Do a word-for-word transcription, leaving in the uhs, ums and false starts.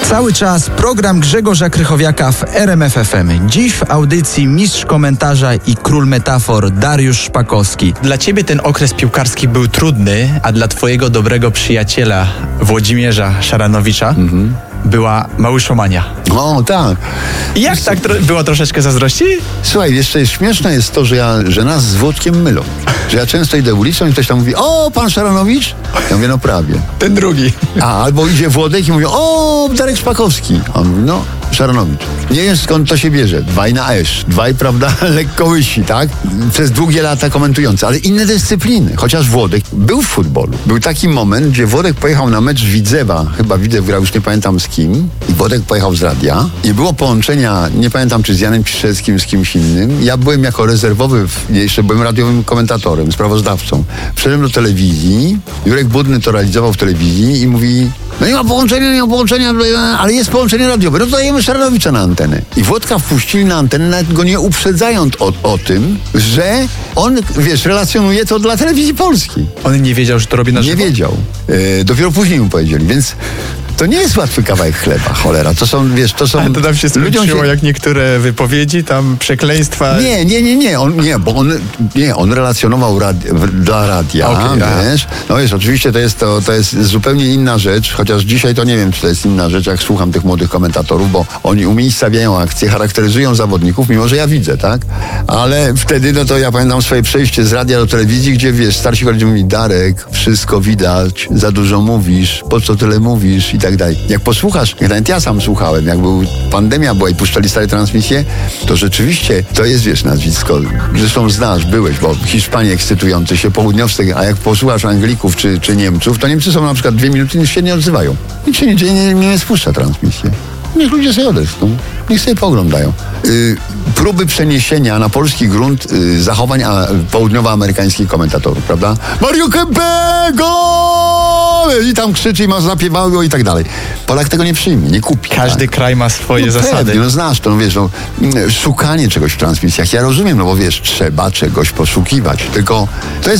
Cały czas program Grzegorza Krychowiaka w R M F F M. Dziś w audycji mistrz komentarza i król metafor Dariusz Szpakowski. Dla ciebie ten okres piłkarski był trudny, a dla twojego dobrego przyjaciela Włodzimierza Szaranowicza mhm. była Małyszomania. O, tak. I jak tak tro- było troszeczkę zazdrości? Słuchaj, jeszcze śmieszne jest to, że, ja, że nas z Włodkiem mylą. Że ja często idę ulicą i ktoś tam mówi: o, pan Szaranowicz? Ja mówię: no prawie. Ten drugi. A, albo idzie Włodek i mówi: o, Darek Szpakowski. A on mówi: no, Szaranowicz. Nie wiem, skąd to się bierze. Dwaj na esz. Dwaj, prawda, lekko łysi, tak? Przez długie lata komentujący. Ale inne dyscypliny. Chociaż Włodek był w futbolu. Był taki moment, gdzie Włodek pojechał na mecz Widzewa. Chyba Widzew grał, już nie pamiętam z kim. I Włodek pojechał z radia. Nie było połączenia, nie pamiętam, czy z Janem Piszczeckim, z kimś innym. Ja byłem jako rezerwowy, w, jeszcze byłem radiowym komentatorem, sprawozdawcą. Wszedłem do telewizji. Jurek Budny to realizował w telewizji i mówi: no nie ma połączenia, nie ma połączenia, ale jest połączenie radiowe. No to dajemy Szaranowicza na antenę. I Włodka wpuścili na antenę, nawet go nie uprzedzając o, o tym, że on, wiesz, relacjonuje to dla telewizji polskiej. On nie wiedział, że to robi na żywo? Nie wiedział. E, dopiero później mu powiedzieli, więc to nie jest łatwy kawałek chleba, cholera. To są, wiesz, to są... Ale to tam się skończyło się... jak niektóre wypowiedzi, tam przekleństwa... Nie, nie, nie, nie, on, nie, bo on, nie, on relacjonował radi- dla radia, okay, wiesz. No wiesz, oczywiście to jest, to, to jest zupełnie inna rzecz, chociaż dzisiaj to nie wiem, czy to jest inna rzecz, jak słucham tych młodych komentatorów, bo oni umiejscawiają akcje, charakteryzują zawodników, mimo że ja widzę, tak? Ale wtedy, no to ja pamiętam swoje przejście z radia do telewizji, gdzie, wiesz, starsi koledzy mówili: Darek, wszystko widać, za dużo mówisz, po co tyle mówisz i tak dalej. Jak posłuchasz, jak nawet ja sam słuchałem, jak był, pandemia była i puszczali stare transmisje, to rzeczywiście to jest, wiesz, nazwisko. Zresztą znasz, byłeś, bo Hiszpanie ekscytujący się, południowcy, a jak posłuchasz Anglików czy, czy Niemców, to Niemcy są na przykład dwie minuty i się nie odzywają. Nic się nie dzieje, nie, nie spuszcza transmisję. Niech ludzie sobie odetchną. Niech sobie poglądają. Yy, próby przeniesienia na polski grunt yy, zachowań a, południowoamerykańskich komentatorów, prawda? Mario Kempego! I tam krzyczy i ma zapiewało i tak dalej. Polak tego nie przyjmie, nie kupi. Każdy tak? kraj ma swoje no zasady. Pewnie, no znasz to, no wiesz, no, szukanie czegoś w transmisjach. Ja rozumiem, no bo wiesz, trzeba czegoś poszukiwać. Tylko to jest